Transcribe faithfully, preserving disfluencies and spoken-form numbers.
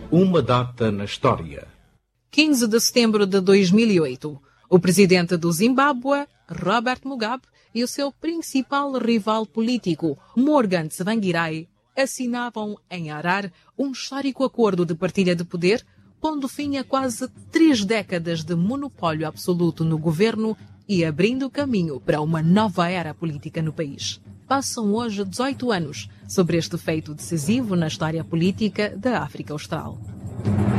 Uma data na história. quinze de setembro de dois mil e oito. O presidente do Zimbábue, Robert Mugabe, e o seu principal rival político, Morgan Tsvangirai, assinavam em Harare um histórico acordo de partilha de poder, pondo fim a quase três décadas de monopólio absoluto no governo e abrindo caminho para uma nova era política no país. Passam hoje dezoito anos sobre este feito decisivo na história política da África Austral.